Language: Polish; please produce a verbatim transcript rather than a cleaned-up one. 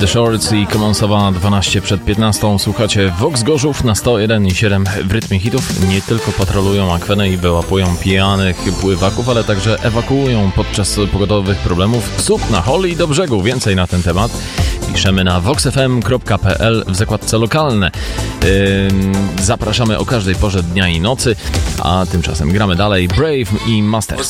The Shorts i Komonsowa dwanaście przed piętnastą. Słuchacie Vox Gorzów na sto jeden i siedem w rytmie hitów. Nie tylko patrolują akwenę i wyłapują pijanych pływaków, ale także ewakuują podczas pogodowych problemów słup na holi do brzegu. Więcej na ten temat piszemy na vox f m kropka p l w zakładce lokalne. Yy, zapraszamy o każdej porze dnia i nocy, a tymczasem gramy dalej. Brave i Masters.